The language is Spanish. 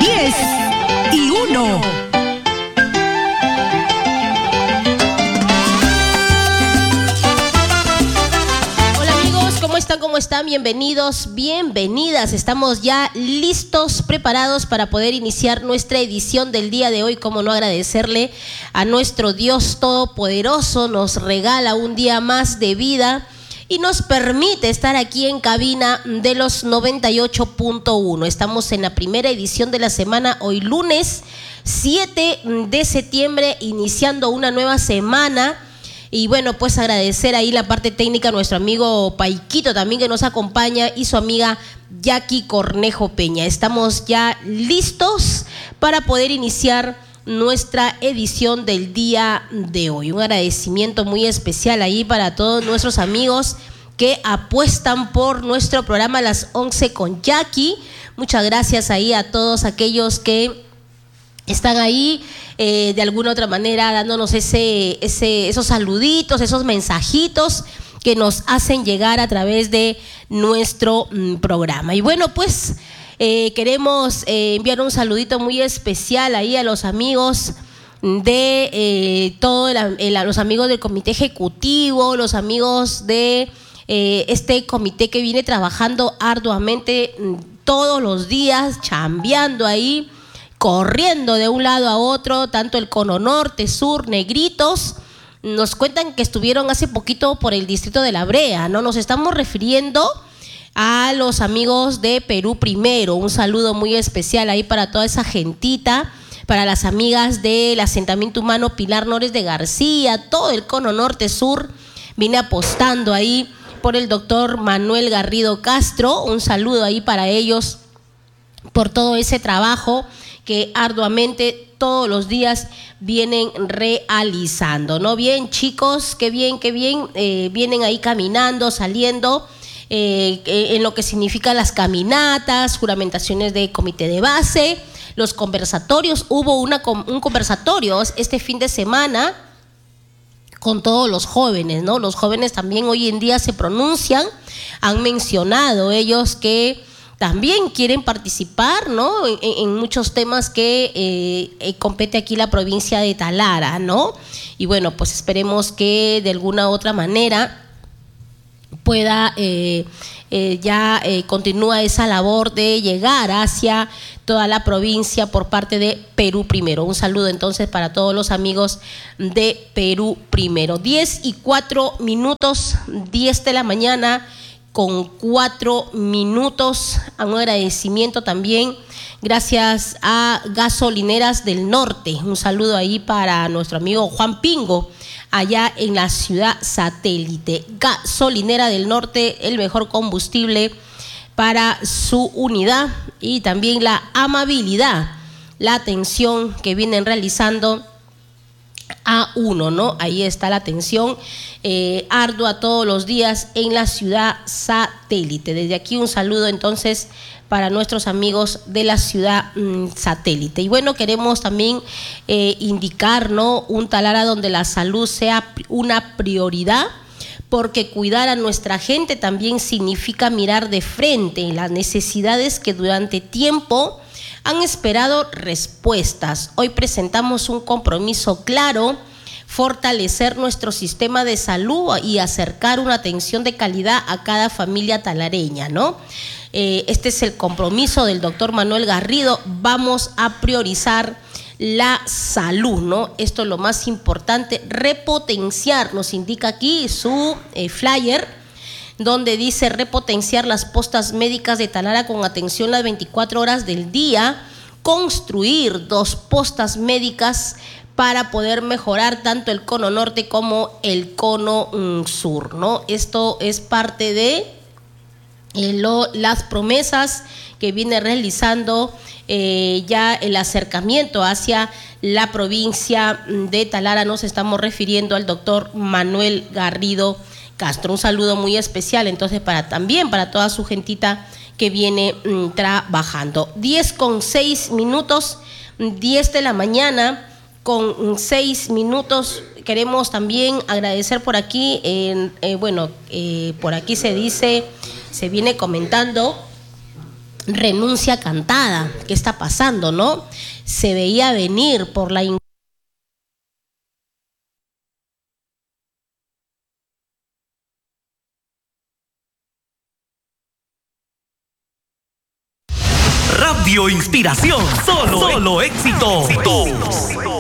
10:01. ¿Cómo están? Bienvenidos, bienvenidas. Estamos ya listos, preparados para poder iniciar nuestra edición del día de hoy. Cómo no agradecerle a nuestro Dios Todopoderoso. Nos regala un día más de vida y nos permite estar aquí en cabina de los 98.1. Estamos en la primera edición de la semana, hoy lunes 7 de septiembre, iniciando una nueva semana. Y bueno, pues agradecer ahí la parte técnica a nuestro amigo Paiquito también que nos acompaña y su amiga Jackie Cornejo Peña. Estamos ya listos para poder iniciar nuestra edición del día de hoy. Un agradecimiento muy especial ahí para todos nuestros amigos que apuestan por nuestro programa a las 11 con Jackie. Muchas gracias ahí a todos aquellos que están ahí de alguna otra manera dándonos esos saluditos, esos mensajitos que nos hacen llegar a través de nuestro programa. Y bueno, pues queremos enviar un saludito muy especial ahí a los amigos de los amigos del comité ejecutivo, los amigos de este comité que viene trabajando arduamente todos los días, chambeando ahí, corriendo de un lado a otro, tanto el cono norte, sur, negritos. Nos cuentan que estuvieron hace poquito por el distrito de La Brea, ¿no? Nos estamos refiriendo a los amigos de Perú Primero. Un saludo muy especial ahí para toda esa gentita, para las amigas del asentamiento humano Pilar Nores de García, todo el cono norte, sur. Vine apostando ahí por el doctor Manuel Garrido Castro. Un saludo ahí para ellos por todo ese trabajo que arduamente todos los días vienen realizando, ¿no? Bien, chicos, qué bien, vienen ahí caminando, saliendo en lo que significa las caminatas, juramentaciones de comité de base, los conversatorios. Hubo un conversatorio este fin de semana con todos los jóvenes, ¿no? Los jóvenes también hoy en día se pronuncian, han mencionado ellos que también quieren participar, ¿no? En muchos temas que compete aquí la provincia de Talara, ¿no? Y bueno, pues esperemos que de alguna u otra manera pueda continúa esa labor de llegar hacia toda la provincia por parte de Perú Primero. Un saludo entonces para todos los amigos de Perú Primero. 10:04, 10 de la mañana. Con 4 minutos, a un agradecimiento también gracias a Gasolineras del Norte. Un saludo ahí para nuestro amigo Juan Pingo, allá en la ciudad satélite. Gasolinera del Norte, el mejor combustible para su unidad, y también la amabilidad, la atención que vienen realizando a uno, ¿no? Ahí está la atención ardua todos los días en la ciudad satélite. Desde aquí un saludo entonces para nuestros amigos de la ciudad satélite. Y bueno, queremos también indicar, ¿no?, un Talara donde la salud sea una prioridad, porque cuidar a nuestra gente también significa mirar de frente las necesidades que durante tiempo han esperado respuestas. Hoy presentamos un compromiso claro: fortalecer nuestro sistema de salud y acercar una atención de calidad a cada familia talareña, ¿no? Este es el compromiso del doctor Manuel Garrido. Vamos a priorizar la salud, ¿no? Esto es lo más importante, repotenciar, nos indica aquí su flyer, donde dice repotenciar las postas médicas de Talara con atención las 24 horas del día, construir 2 postas médicas para poder mejorar tanto el cono norte como el cono sur, ¿no? Esto es parte de las promesas que viene realizando ya el acercamiento hacia la provincia de Talara. Nos estamos refiriendo al doctor Manuel Garrido Castro. Un saludo muy especial entonces también para toda su gentita que viene trabajando. 10:06, 10 de la mañana con 6 minutos. Queremos también agradecer por aquí, por aquí se dice, se viene comentando renuncia cantada. ¿Qué está pasando, no? Se veía venir por la Radio Inspiración, solo éxitos.